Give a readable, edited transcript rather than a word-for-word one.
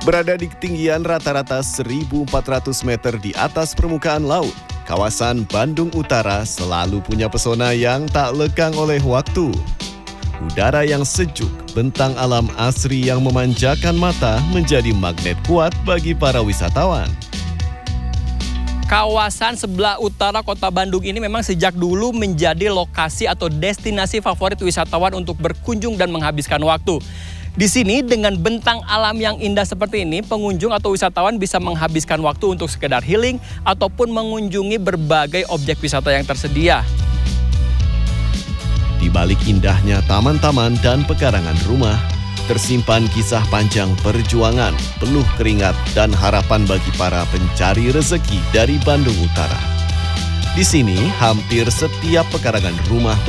Berada di ketinggian rata-rata 1.400 meter di atas permukaan laut, kawasan Bandung Utara selalu punya pesona yang tak lekang oleh waktu. Udara yang sejuk, bentang alam asri yang memanjakan mata menjadi magnet kuat bagi para wisatawan. Kawasan sebelah utara kota Bandung ini memang sejak dulu menjadi lokasi atau destinasi favorit wisatawan untuk berkunjung dan menghabiskan waktu. Di sini dengan bentang alam yang indah seperti ini, pengunjung atau wisatawan bisa menghabiskan waktu untuk sekedar healing ataupun mengunjungi berbagai objek wisata yang tersedia. Di balik indahnya taman-taman dan pekarangan rumah, tersimpan kisah panjang perjuangan, penuh keringat dan harapan bagi para pencari rezeki dari Bandung Utara. Di sini, hampir setiap pekarangan rumah